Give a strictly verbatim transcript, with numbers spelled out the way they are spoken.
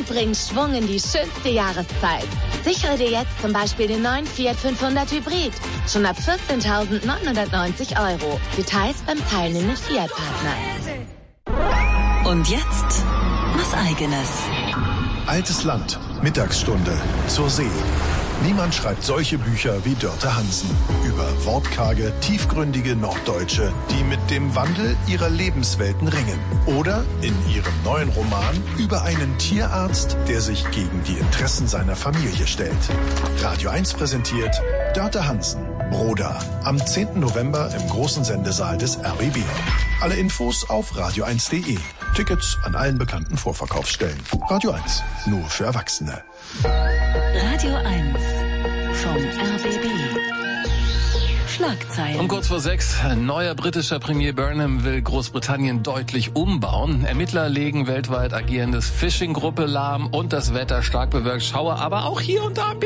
bringt Schwung in die schönste Jahreszeit. Sichere dir jetzt zum Beispiel den neuen Fiat fünfhundert Hybrid. Schon ab vierzehntausendneunhundertneunzig Euro. Details beim teilnehmenden Fiat-Partner. Und jetzt was Eigenes. Altes Land, Mittagsstunde, zur See. Niemand schreibt solche Bücher wie Dörte Hansen über wortkarge, tiefgründige Norddeutsche, die mit dem Wandel ihrer Lebenswelten ringen. Oder in ihrem neuen Roman über einen Tierarzt, der sich gegen die Interessen seiner Familie stellt. Radio eins präsentiert Dörte Hansen, Broda, am zehnten November im großen Sendesaal des R B B. Alle Infos auf radio eins punkt de. Tickets an allen bekannten Vorverkaufsstellen. Radio eins, nur für Erwachsene. Radio eins vom R B B. Schlagzeilen. Um kurz vor sechs, neuer britischer Premier Burnham will Großbritannien deutlich umbauen. Ermittler legen weltweit agierendes Phishing-Gruppe lahm und das Wetter stark bewölkt. Schauer, aber auch hier und da ein bisschen